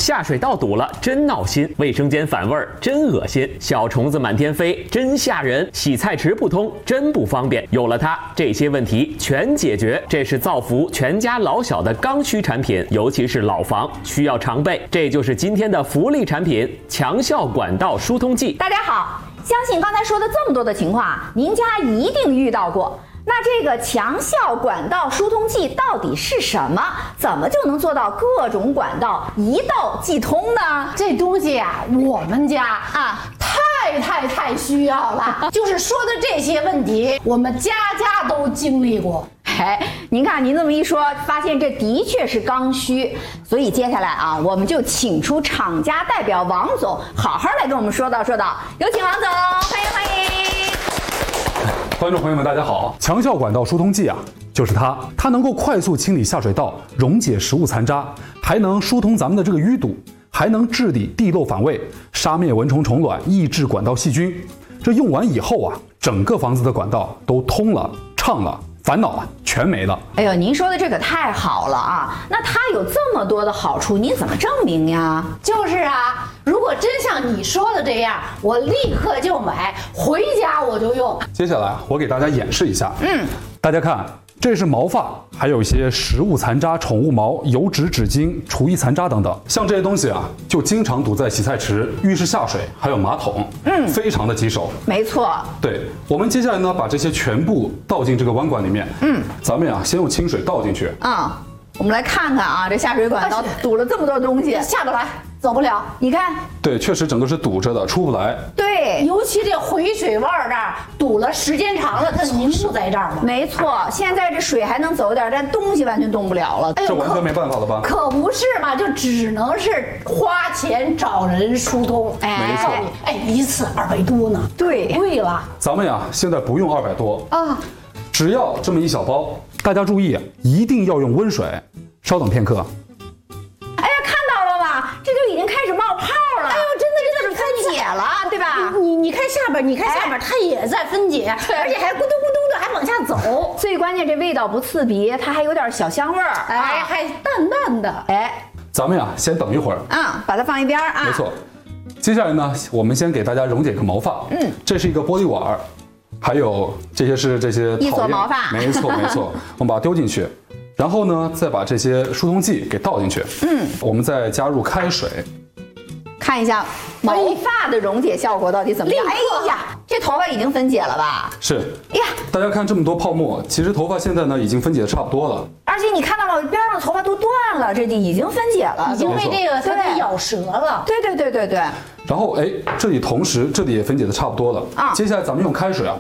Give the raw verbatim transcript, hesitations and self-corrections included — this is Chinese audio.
下水道堵了，真闹心；卫生间反味儿，真恶心；小虫子满天飞，真吓人；洗菜池不通，真不方便。有了它，这些问题全解决。这是造福全家老小的刚需产品，尤其是老房需要常备。这就是今天的福利产品——强效管道疏通剂。 大家好，相信刚才说的这么多的情况，您家一定遇到过。那这个强效管道疏通剂到底是什么？怎么就能做到各种管道一道即通呢？ 这东西啊，我们家啊太太太需要了。就是说的这些问题，我们家家都经历过。 哎，您看您这么一说，发现这的确是刚需。所以接下来啊，我们就请出厂家代表王总，好好来跟我们说道说道。有请王总，欢迎欢迎。 观众朋友们，大家好！强效管道疏通剂啊，就是它，它能够快速清理下水道，溶解食物残渣，还能疏通咱们的这个淤堵，还能治理地漏反味，杀灭蚊虫虫卵，抑制管道细菌。这用完以后啊，整个房子的管道都通了、畅了，烦恼啊全没了。 哎呦，您说的这可太好了啊！那它有这么多的好处，您怎么证明呀？ 就是啊，如果真像你说的这样，我立刻就买，回家我就用。 接下来我给大家演示一下。嗯，大家看，这是毛发，还有一些食物残渣、宠物毛、油脂、纸巾、厨艺残渣等等。像这些东西啊，就经常堵在洗菜池、浴室下水，还有马桶，嗯，非常的棘手。 没错。 对，我们接下来呢，把这些全部倒进这个弯管里面。嗯，咱们呀，先用清水倒进去。 啊、嗯，我们来看看啊，这下水管道堵了这么多东西， 下不来，走不了。你看， 对，确实整个是堵着的，出不来。 对， 尤其这回水弯这儿堵了，时间长了，它凝固在这儿了。 没错，现在这水还能走点，但东西完全动不了了。 哎呦， 这完全没办法了吧？ 可不是嘛，就只能是花钱找人疏通。 哎， 没错。 哎，一次二百多呢。 对， 贵了。 咱们呀，现在不用二百多啊， 只要这么一小包。大家注意，一定要用温水。稍等片刻。 哎呀，看到了吧？这就已经开始冒泡了。 哎呦，真的真的是分解了，对吧？ 你你看下边，你看下边，它也在分解，而且还咕嘟咕嘟的还往下走。 最关键，这味道不刺鼻，它还有点小香味儿， 哎，还淡淡的。 哎， 咱们呀，先等一会儿。 啊，把它放一边啊。 没错。接下来呢，我们先给大家溶解个毛发。嗯，这是一个玻璃碗，还有这些是这些一撮毛发。 没错没错，我们把它丢进去。然后呢，再把这些疏通剂给倒进去。嗯，我们再加入开水， 看一下毛发的溶解效果到底怎么样。哎呀，这头发已经分解了吧？ 是。 哎呀， 大家看这么多泡沫，其实头发现在呢已经分解的差不多了。 而且你看到了，边上的头发都断了，这就已经分解了， 已经被这个它给咬折了。 对对对对对。 然后哎，这里同时这里也分解的差不多了啊。接下来咱们用开水啊，